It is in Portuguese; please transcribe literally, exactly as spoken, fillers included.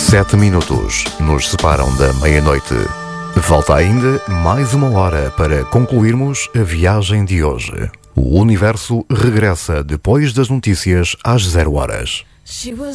Sete minutos nos separam da meia-noite. Falta ainda mais uma hora para concluirmos a viagem de hoje. O universo regressa depois das notícias às zero horas. She was